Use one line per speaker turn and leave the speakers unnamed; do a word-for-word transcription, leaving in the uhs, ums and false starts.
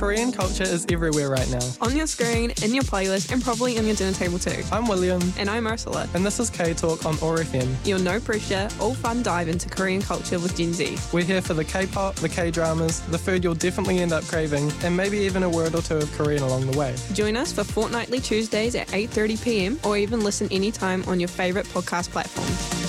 Korean culture is everywhere right now.
On your screen, in your playlist, and probably in your dinner table too.
I'm William.
And I'm Ursula.
And this is K-Talk on O R F M.
Your no pressure, all fun dive into Korean culture with Gen Z.
We're here for the K-pop, the K-dramas, the food you'll definitely end up craving, and maybe even a word or two of Korean along the way.
Join us for fortnightly Tuesdays at eight thirty p m or even listen anytime on your favourite podcast platform.